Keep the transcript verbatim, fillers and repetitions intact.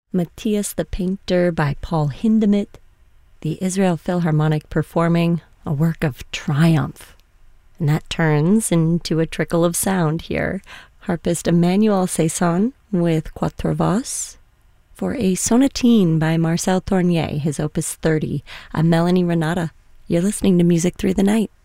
Matthias the Painter by Paul Hindemith, the Israel Philharmonic performing a work of triumph. And that turns into a trickle of sound here. Harpist Emmanuel Cesson with Quatre Voix for a sonatine by Marcel Tournier, his opus thirty. I'm Melanie Renata. You're listening to Music Through the Night.